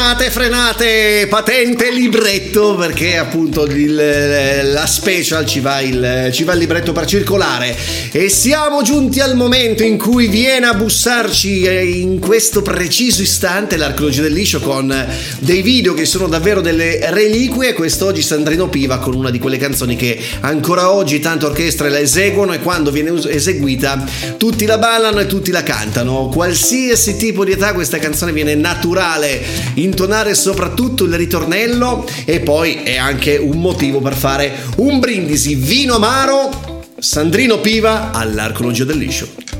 Frenate, patente libretto, perché appunto la special ci va il libretto per circolare. E siamo giunti al momento in cui viene a bussarci in questo preciso istante l'Archeologia del Liscio con dei video che sono davvero delle reliquie. Quest'oggi Sandrino Piva con una di quelle canzoni che ancora oggi tante orchestre la eseguono, e quando viene eseguita tutti la ballano e tutti la cantano. Qualsiasi tipo di età, questa canzone viene naturale intonare soprattutto il ritornello, e poi è anche un motivo per fare un brindisi vino amaro. Sandrino Piva all'Archeologia del Liscio.